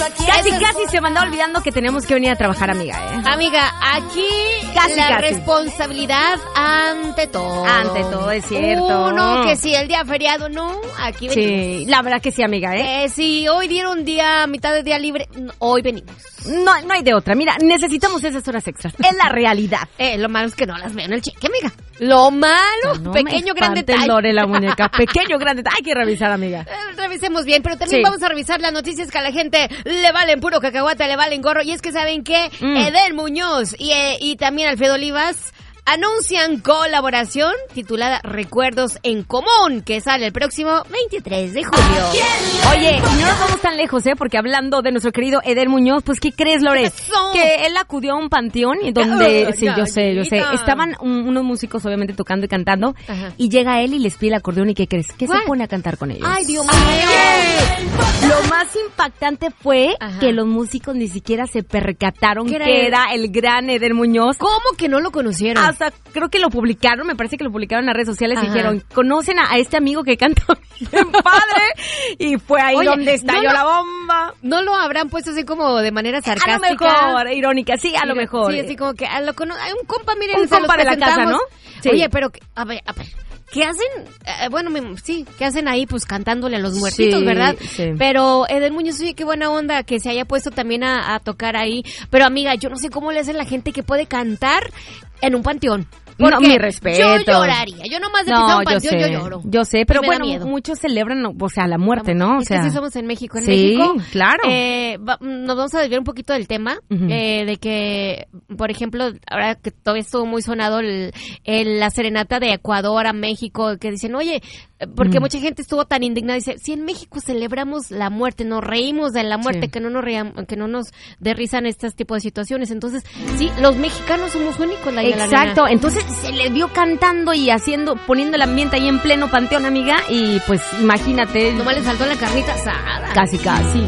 Casi se me anda olvidando que tenemos que venir a trabajar, amiga, Amiga, aquí la responsabilidad ante todo. Ante todo, es cierto. Uno, que si el día feriado, no, aquí venimos. Sí, la verdad que sí, amiga, si hoy dieron mitad de día libre, hoy venimos. No hay de otra. Mira, necesitamos esas horas extras. Es la realidad. Lo malo es que no las veo en el cheque, amiga. Lo malo, no pequeño, gran detalle. Lore, la muñeca. Pequeño, gran detalle. Hay que revisar, amiga. Revisemos bien, pero también vamos a revisar las noticias que a la gente le valen puro cacahuate, le valen gorro. Y es que ¿saben qué? Edén Muñoz y también Alfredo Olivas anuncian colaboración titulada Recuerdos en Común, que sale el próximo 23 de julio. Oye, no nos vamos tan lejos, porque hablando de nuestro querido Edén Muñoz, pues ¿qué crees, Lore? Que él acudió a un panteón y donde, yo sé, estaban unos músicos obviamente tocando y cantando, y llega él y les pide el acordeón y ¿qué crees? ¿Qué se pone a cantar con ellos? ¡Ay, Dios mío! Lo más impactante fue que los músicos ni siquiera se percataron que era el gran Edén Muñoz. ¿Cómo que no lo conocieron? Hasta creo que lo publicaron, me parece que lo publicaron en las redes sociales y dijeron, ¿conocen a este amigo que canta bien padre? Y fue ahí donde estalló la bomba. ¿No lo habrán puesto así como de manera sarcástica? A lo mejor, irónica, sí, a lo mejor. Sí, así como que hay un compa, miren, un compa de la casa, ¿no? Sí. Oye, pero, a ver, ¿qué hacen? ¿qué hacen ahí? Pues cantándole a los muertitos, ¿verdad? Sí. Pero Edén Muñoz, oye, qué buena onda que se haya puesto también a tocar ahí. Pero amiga, yo no sé cómo le hace la gente que puede cantar en un panteón. No, mi respeto. Yo lloraría. Yo nomás de pisar un panteón, yo lloro. Yo sé, pero bueno, muchos celebran, la muerte, ¿no? Es que sí somos en México. México, claro. Nos vamos a desviar un poquito del tema, de que, por ejemplo, ahora que todavía estuvo muy sonado la serenata de Ecuador a México, que dicen, oye, porque mucha gente estuvo tan indignada, dice, si en México celebramos la muerte, nos reímos de la muerte, que no nos derrizan este tipo de situaciones. Entonces, sí, los mexicanos somos únicos, Exacto, entonces se le vio cantando y poniendo el ambiente ahí en pleno panteón, amiga, y pues imagínate. Nomás les faltó la carnita asada. Casi.